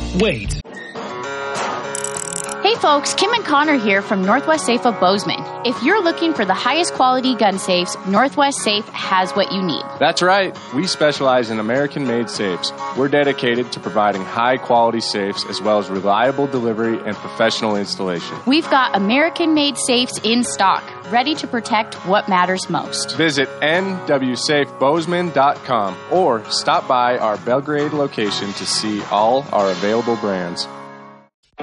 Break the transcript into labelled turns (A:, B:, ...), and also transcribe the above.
A: wait.
B: Hey folks, Kim and Connor here from Northwest Safe of Bozeman. If you're looking for the highest quality gun safes, Northwest Safe has what you need.
C: That's right. We specialize in American-made safes. We're dedicated to providing high-quality safes as well as reliable delivery and professional installation.
B: We've got American-made safes in stock, ready to protect what matters most.
C: Visit nwsafebozeman.com or stop by our Belgrade location to see all our available brands.